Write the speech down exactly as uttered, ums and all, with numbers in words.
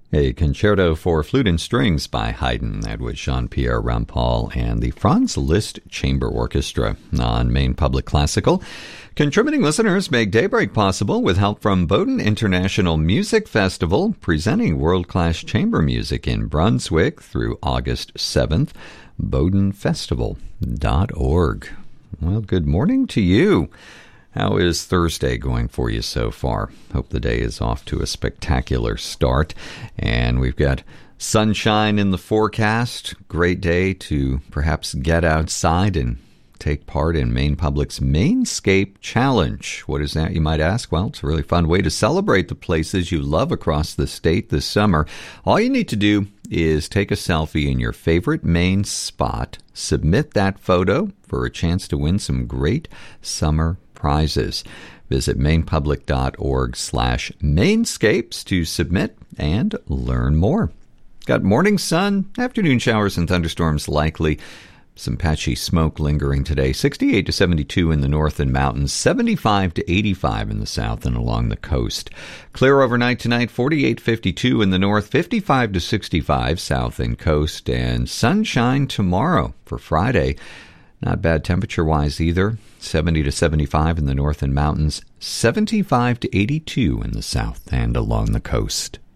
A concerto for flute and strings by Haydn. That was Jean-Pierre Rampal and the Franz Liszt Chamber Orchestra on Maine Public Classical. Contributing listeners make Daybreak possible with help from Bowdoin International Music Festival, presenting world-class chamber music in Brunswick through August seventh. bowdoin festival dot org. Well, good morning to you. How is Thursday going for you so far? Hope the day is off to a spectacular start. And we've got sunshine in the forecast. Great day to perhaps get outside and take part in Maine Public's Mainscape Challenge. What is that, you might ask? Well, it's a really fun way to celebrate the places you love across the state this summer. All you need to do is take a selfie in your favorite Maine spot, submit that photo for a chance to win some great summer prizes. Visit mainepublic.org slash mainscapes to submit and learn more. Got morning sun, afternoon showers and thunderstorms likely. Some patchy smoke lingering today. sixty-eight to seventy-two in the north and mountains, seventy-five to eighty-five in the south and along the coast. Clear overnight tonight, forty-eight to fifty-two in the north, fifty-five to sixty-five south and coast, and sunshine tomorrow for Friday. Not bad temperature-wise either. seventy to seventy-five in the north and mountains, seventy-five to eighty-two in the south and along the coast.